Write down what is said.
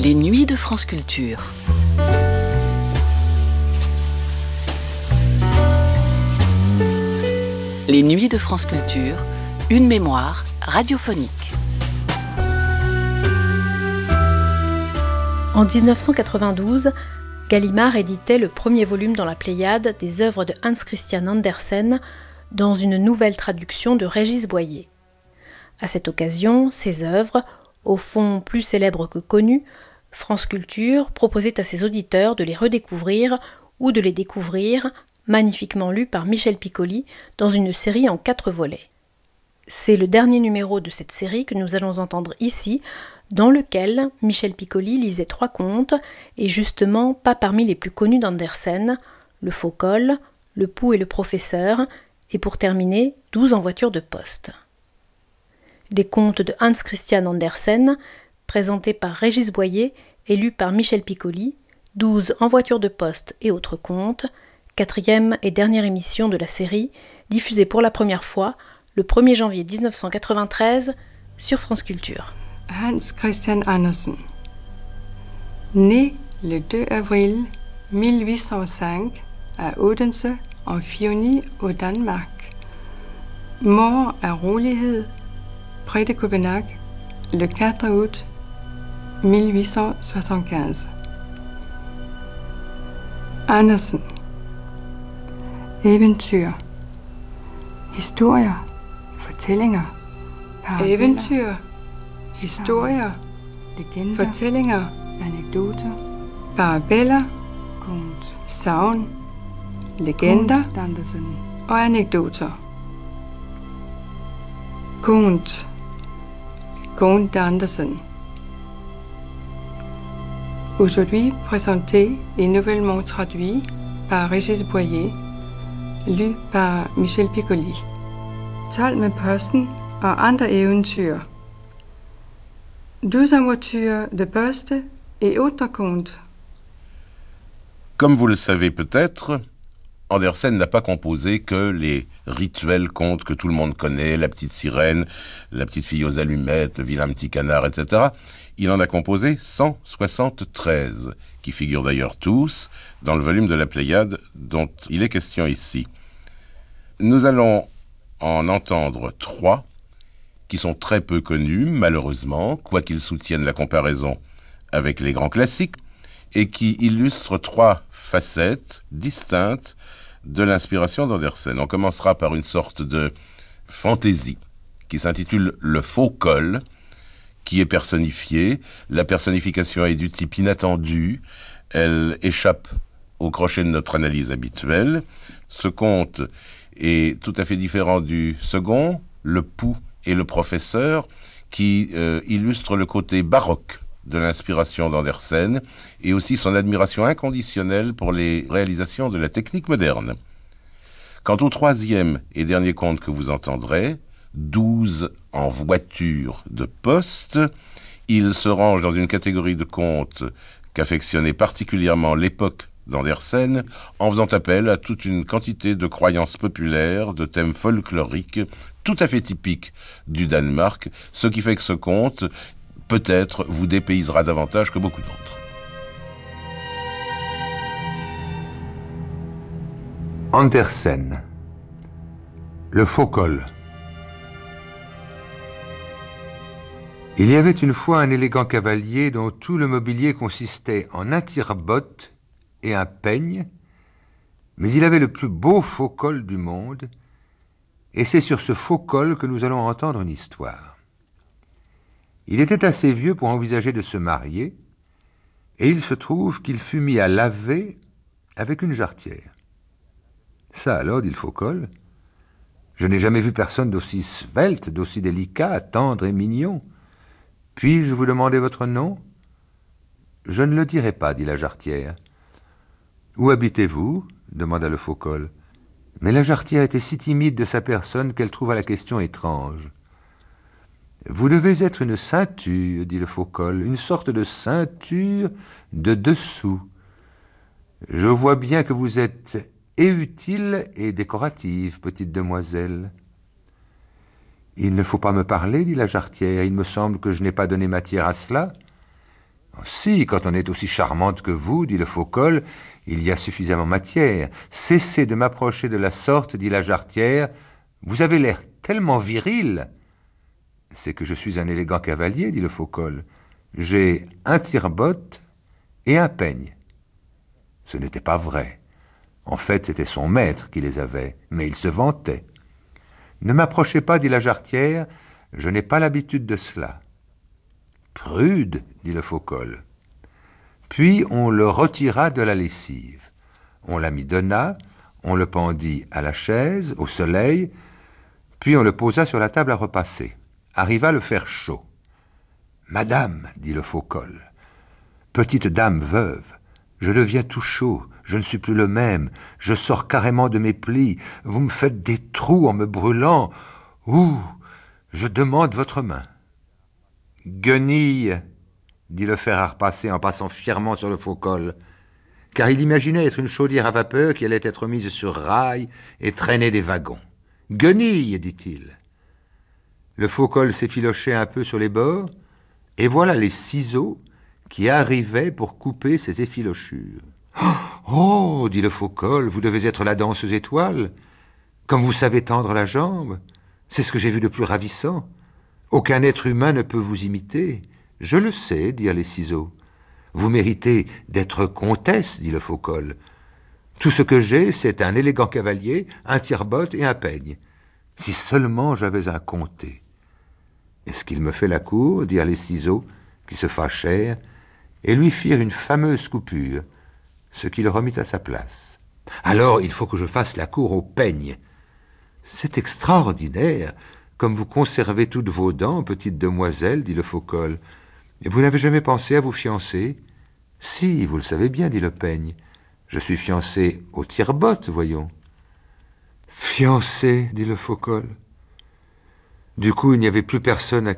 Les nuits de France Culture. Les nuits de France Culture, une mémoire radiophonique. En 1992, Gallimard éditait le premier volume dans la Pléiade des œuvres de Hans Christian Andersen dans une nouvelle traduction de Régis Boyer. À cette occasion, ces œuvres, au fond plus célèbres que connues, France Culture proposait à ses auditeurs de les redécouvrir ou de les découvrir, magnifiquement lus par Michel Piccoli dans une série en 4 volets. C'est le dernier numéro de cette série que nous allons entendre ici, dans lequel Michel Piccoli lisait 3 contes, et justement pas parmi les plus connus d'Andersen, Le Faux-col, Le Pou et le Professeur, et pour terminer, 12 en voiture de poste. Les contes de Hans Christian Andersen, présentés par Régis Boyer et lus par Michel Piccoli, 12 en voiture de poste et autres contes, 4e et dernière émission de la série, diffusée pour la première fois le 1er janvier 1993 sur France Culture. Hans Christian Andersen, né le 2 avril 1805 à Odense en Fioni au Danemark, mort à Rolighed près de Copenhague le 4 août 1875. Andersen. Eventyr. Historier. Fortællinger. Eventyr. Historier. Legender. Fortællinger. Anekdoter. Parabeller. Kunst. Sagn. Legender. Og anekdoter. Kunst. Conte d'Andersen. Aujourd'hui présenté et nouvellement traduit par Régis Boyer, lu par Michel Piccoli. 12 med posten og andre eventyr. 12 en voiture de poste et autres contes. Comme vous le savez peut-être, Andersen n'a pas composé que les rituels contes que tout le monde connaît, la petite sirène, la petite fille aux allumettes, le vilain petit canard, etc. Il en a composé 173, qui figurent d'ailleurs tous dans le volume de la Pléiade dont il est question ici. Nous allons en entendre 3 qui sont très peu connus, malheureusement, quoiqu'ils soutiennent la comparaison avec les grands classiques, et qui illustrent 3 facettes distinctes de l'inspiration d'Andersen. On commencera par une sorte de fantaisie qui s'intitule « Le Faux-col », qui est personnifié. La personnification est du type inattendu, elle échappe au crochet de notre analyse habituelle. Ce conte est tout à fait différent du second, Le Pou et le Professeur, qui illustre le côté baroque de l'inspiration d'Andersen et aussi son admiration inconditionnelle pour les réalisations de la technique moderne. Quant au 3e et dernier conte que vous entendrez, 12 en voiture de poste, il se range dans une catégorie de contes qu'affectionnait particulièrement l'époque d'Andersen, en faisant appel à toute une quantité de croyances populaires, de thèmes folkloriques, tout à fait typiques du Danemark, ce qui fait que ce conte, peut-être, vous dépaysera davantage que beaucoup d'autres. Andersen. Le Faux-col. Il y avait une fois un élégant cavalier dont tout le mobilier consistait en un tire-botte et un peigne, mais il avait le plus beau faux-col du monde, et c'est sur ce faux-col que nous allons entendre une histoire. Il était assez vieux pour envisager de se marier, et il se trouve qu'il fut mis à laver avec une jarretière. Ça alors, dit le faux-col, je n'ai jamais vu personne d'aussi svelte, d'aussi délicat, tendre et mignon. Puis-je vous demander votre nom ? Je ne le dirai pas, dit la jarretière. Où habitez-vous ? Demanda le faux-col. Mais la jarretière était si timide de sa personne qu'elle trouva la question étrange. Vous devez être une ceinture, dit le faux-col, une sorte de ceinture de dessous. Je vois bien que vous êtes et utile et décorative, petite demoiselle. Il ne faut pas me parler, dit la jarretière, il me semble que je n'ai pas donné matière à cela. Si, quand on est aussi charmante que vous, dit le faux-col, il y a suffisamment matière. Cessez de m'approcher de la sorte, dit la jarretière. Vous avez l'air tellement viril. C'est que je suis un élégant cavalier, dit le faux-col. J'ai un tire-botte et un peigne. Ce n'était pas vrai. En fait, c'était son maître qui les avait, mais il se vantait. Ne m'approchez pas, dit la jarretière, je n'ai pas l'habitude de cela. Prude, dit le faux-col. Puis on le retira de la lessive. On l'amidonna, on le pendit à la chaise, au soleil, puis on le posa sur la table à repasser. Arriva le fer chaud. « Madame, dit le faux-col, petite dame veuve, je deviens tout chaud, je ne suis plus le même, je sors carrément de mes plis, vous me faites des trous en me brûlant. Ouh, je demande votre main. » « Guenille, dit le fer à repasser en passant fièrement sur le faux-col, car il imaginait être une chaudière à vapeur qui allait être mise sur rail et traîner des wagons. « Guenille, dit-il. » Le faux-col s'effilochait un peu sur les bords, et voilà les ciseaux qui arrivaient pour couper ses effilochures. « Oh, dit le faux-col, vous devez être la danseuse étoile. Comme vous savez tendre la jambe, c'est ce que j'ai vu de plus ravissant. Aucun être humain ne peut vous imiter. Je le sais, dirent les ciseaux. Vous méritez d'être comtesse, dit le faux-col. Tout ce que j'ai, c'est un élégant cavalier, un tire-botte et un peigne. Si seulement j'avais un comté. Est-ce qu'il me fait la cour, dirent les ciseaux, qui se fâchèrent, et lui firent une fameuse coupure, ce qui le remit à sa place. Alors il faut que je fasse la cour au peigne. C'est extraordinaire, comme vous conservez toutes vos dents, petite demoiselle, dit le faux-col. Et vous n'avez jamais pensé à vous fiancer? Si, vous le savez bien, dit le peigne. Je suis fiancé au tire-botte, voyons. Fiancé, dit le faux-col. Du coup, il n'y avait plus personne à